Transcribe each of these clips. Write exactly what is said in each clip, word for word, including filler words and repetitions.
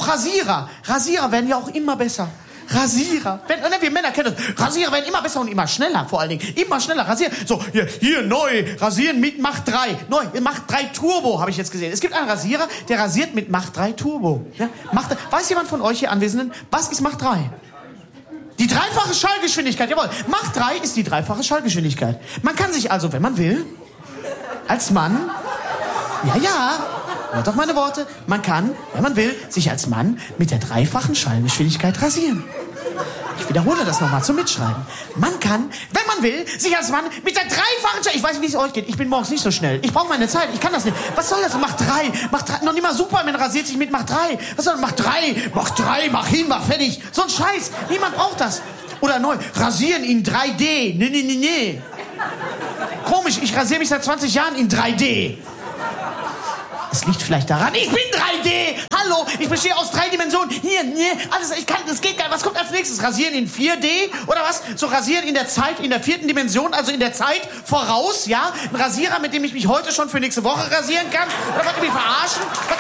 Auch Rasierer. Rasierer werden ja auch immer besser. Rasierer. Wenn, ne, wir Männer kennen das. Rasierer werden immer besser und immer schneller, vor allen Dingen. Immer schneller. Rasieren. So, hier, hier, neu. Rasieren mit Macht drei. Neu. Macht drei Turbo, habe ich jetzt gesehen. Es gibt einen Rasierer, der rasiert mit Macht drei Turbo. Ja? Macht, weiß jemand von euch hier Anwesenden, was ist Macht drei? Die dreifache Schallgeschwindigkeit, jawohl. Macht drei ist die dreifache Schallgeschwindigkeit. Man kann sich also, wenn man will, als Mann, ja, ja, hört auf meine Worte, man kann, wenn man will, sich als Mann mit der dreifachen Schallgeschwindigkeit rasieren. Ich wiederhole das nochmal zum Mitschreiben. Man kann, wenn man will, sich als Mann mit der dreifachen Schall... Ich weiß, wie es euch geht. Ich bin morgens nicht so schnell. Ich brauche meine Zeit. Ich kann das nicht. Was soll das? Macht drei. Macht drei. Noch nicht mal Superman rasiert sich mit Macht drei. Was soll das? Macht drei. Macht drei. Mach hin. Mach fertig. So ein Scheiß. Niemand braucht das. Oder neu. Rasieren in drei D. Nee, nee, nee, nee. Komisch. Ich rasiere mich seit zwanzig Jahren in drei D. Das liegt vielleicht daran, ich bin drei D. Hallo, ich bestehe aus drei Dimensionen. Hier, nee, alles, ich kann, das geht gar nicht. Was kommt als nächstes? Rasieren in vier D? Oder was? So rasieren in der Zeit, in der vierten Dimension, also in der Zeit voraus, ja? Ein Rasierer, mit dem ich mich heute schon für nächste Woche rasieren kann? Oder wollt ihr mich verarschen? Was,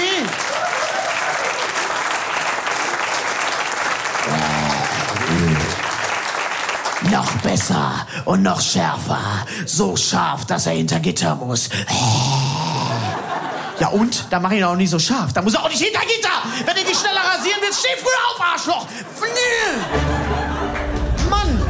nee. Noch besser und noch schärfer. So scharf, dass er hinter Gitter muss. Ja und? Da mach ich ihn auch nicht so scharf. Da muss er auch nicht hinter Gitter. Wenn du dich schneller rasieren willst, steh früher auf, Arschloch. Mann.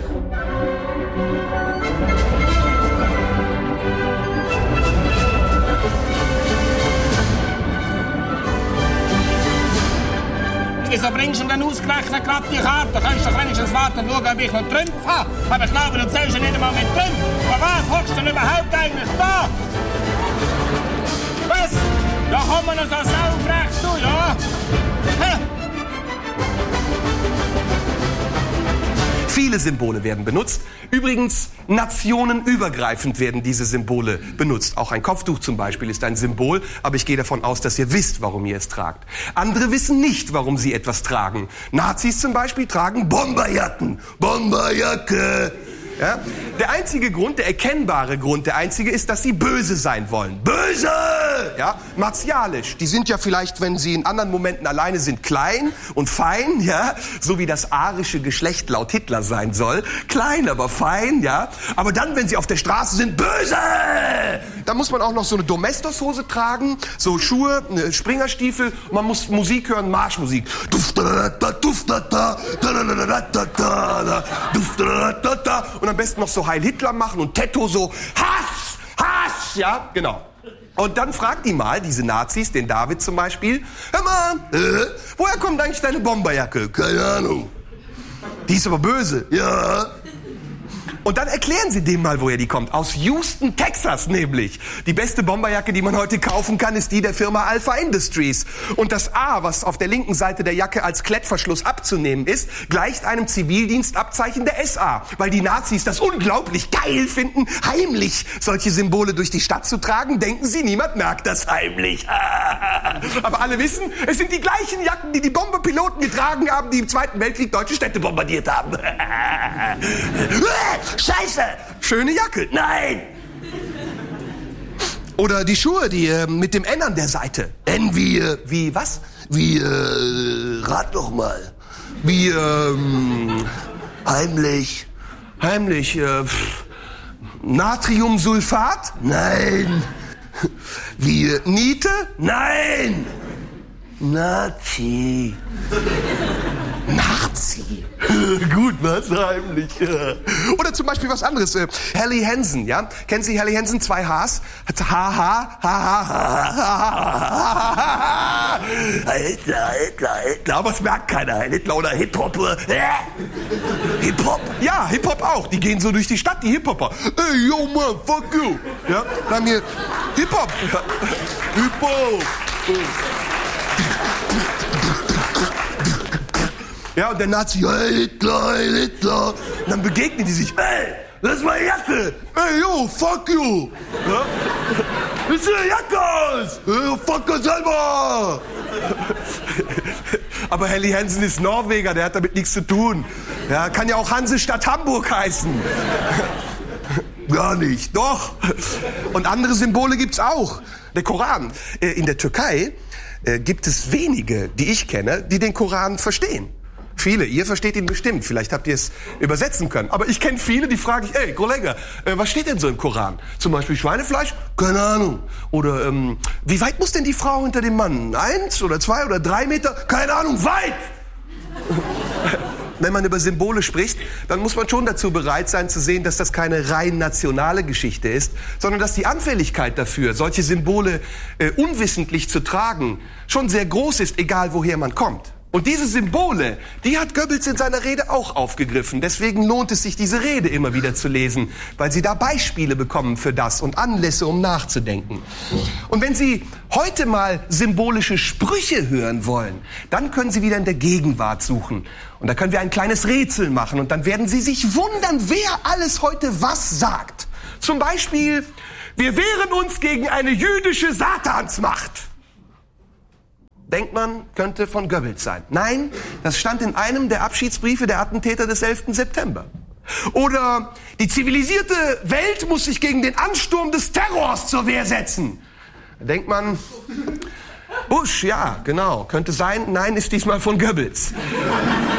Wieso bringst du denn ausgerechnet gerade die Karte? Du kannst doch wenigstens warten und schauen, ob ich noch Trümpf habe. Aber ich glaube, du zählst ja nicht einmal mit Trümpf. Aber was hockst du denn überhaupt eigentlich da? Was? Da kommen wir noch so saufrecht zu, ja? Hä? Viele Symbole werden benutzt. Übrigens, nationenübergreifend werden diese Symbole benutzt. Auch ein Kopftuch zum Beispiel ist ein Symbol, aber ich gehe davon aus, dass ihr wisst, warum ihr es tragt. Andere wissen nicht, warum sie etwas tragen. Nazis zum Beispiel tragen Bomberjacken. Bomberjacke. Ja? Der einzige Grund, der erkennbare Grund, der einzige ist, dass sie böse sein wollen. Böse! Ja? Martialisch. Die sind ja vielleicht, wenn sie in anderen Momenten alleine sind, klein und fein, ja? So wie das arische Geschlecht laut Hitler sein soll. Klein, aber fein, ja? Aber dann, wenn sie auf der Straße sind, böse! Da muss man auch noch so eine Domestos-Hose tragen, so Schuhe, Springerstiefel, und man muss Musik hören, Marschmusik. Und am besten noch so Heil Hitler machen und Tetto so Hass, Hass, ja, genau. Und dann fragt die mal, diese Nazis, den David zum Beispiel, hör mal, äh, woher kommt eigentlich deine Bomberjacke? Keine Ahnung. Die ist aber böse. Ja. Und dann erklären sie dem mal, woher die kommt. Aus Houston, Texas nämlich. Die beste Bomberjacke, die man heute kaufen kann, ist die der Firma Alpha Industries. Und das A, was auf der linken Seite der Jacke als Klettverschluss abzunehmen ist, gleicht einem Zivildienstabzeichen der S A. Weil die Nazis das unglaublich geil finden, heimlich solche Symbole durch die Stadt zu tragen. Denken sie, niemand merkt das heimlich. Aber alle wissen, es sind die gleichen Jacken, die die Bomberpiloten getragen haben, die im Zweiten Weltkrieg deutsche Städte bombardiert haben. Scheiße! Schöne Jacke. Nein! Oder die Schuhe, die äh, mit dem N an der Seite. N wie, äh, wie was? Wie, äh, rat doch mal. Wie, ähm, heimlich. Heimlich, äh, pff, Natriumsulfat? Nein. Wie, äh, Niete? Nein. Nazi. Nazi. Gut, was? Heimlich. Oder zum Beispiel was anderes. Äh, Helly Hansen, ja? Kennen Sie Helly Hansen? Zwei Hs. Ha, ha, ha, ha, ha, ha. Hitler, Hitler, Hitler. Aber es merkt keiner. Hitler oder Hip-Hop. Hip-Hop? Ja, Hip-Hop auch. Die gehen so durch die Stadt, die Hip-Hopper. Ey, yo, man, fuck you. Ja? Dann haben wir Hip-Hop. Hip-Hop. Ja, und der Nazi, hey Hitler, hey Hitler. Und dann begegnen die sich, ey, das ist meine Jacke. Ey, yo, fuck you. Ja? Wie sieht die Jacke aus? Hey, fuck you selber. Aber Helly Hansen ist Norweger, der hat damit nichts zu tun. Ja, kann ja auch Hansestadt Hamburg heißen. Gar nicht, doch. Und andere Symbole gibt's auch. Der Koran. In der Türkei äh, gibt es wenige, die ich kenne, die den Koran verstehen. Viele, ihr versteht ihn bestimmt, vielleicht habt ihr es übersetzen können. Aber ich kenne viele, die fragen, ey, Kollege, äh, was steht denn so im Koran? Zum Beispiel Schweinefleisch? Keine Ahnung. Oder ähm, wie weit muss denn die Frau hinter dem Mann? Eins oder zwei oder drei Meter? Keine Ahnung, weit! Wenn man über Symbole spricht, dann muss man schon dazu bereit sein zu sehen, dass das keine rein nationale Geschichte ist, sondern dass die Anfälligkeit dafür, solche Symbole äh, unwissentlich zu tragen, schon sehr groß ist, egal woher man kommt. Und diese Symbole, die hat Goebbels in seiner Rede auch aufgegriffen. Deswegen lohnt es sich, diese Rede immer wieder zu lesen, weil Sie da Beispiele bekommen für das und Anlässe, um nachzudenken. Und wenn Sie heute mal symbolische Sprüche hören wollen, dann können Sie wieder in der Gegenwart suchen. Und da können wir ein kleines Rätsel machen und dann werden Sie sich wundern, wer alles heute was sagt. Zum Beispiel, wir wehren uns gegen eine jüdische Satansmacht. Denkt man, könnte von Goebbels sein. Nein, das stand in einem der Abschiedsbriefe der Attentäter des elften September. Oder die zivilisierte Welt muss sich gegen den Ansturm des Terrors zur Wehr setzen. Da denkt man, Bush, ja, genau, könnte sein. Nein, ist diesmal von Goebbels.